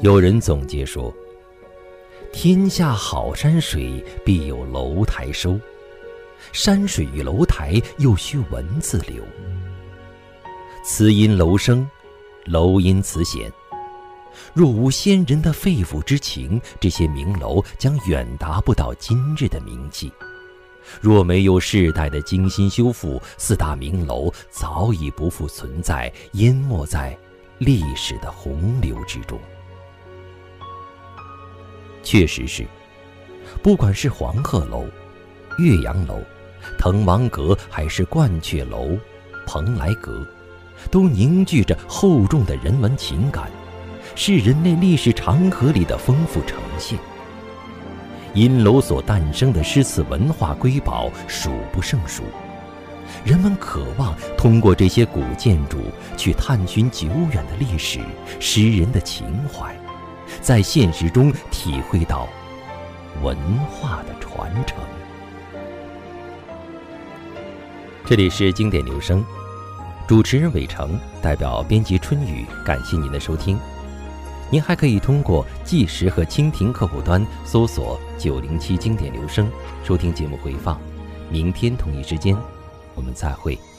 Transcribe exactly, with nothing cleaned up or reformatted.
有人总结说，天下好山水，必有楼台收，山水与楼台又须文字流。词因楼生，楼因词显。若无先人的肺腑之情，这些名楼将远达不到今日的名气。若没有世代的精心修复，四大名楼早已不复存在，淹没在历史的洪流之中。确实是，不管是黄鹤楼、岳阳楼、滕王阁，还是鹳雀楼、蓬莱阁，都凝聚着厚重的人文情感，是人类历史长河里的丰富呈现。因楼所诞生的诗词文化瑰宝数不胜数，人们渴望通过这些古建筑去探寻久远的历史、诗人的情怀，在现实中体会到文化的传承。这里是经典留声，主持人伟成，代表编辑春雨，感谢您的收听。您还可以通过计时和蜻蜓客户端搜索九零七经典留声，收听节目回放。明天同一时间，我们再会。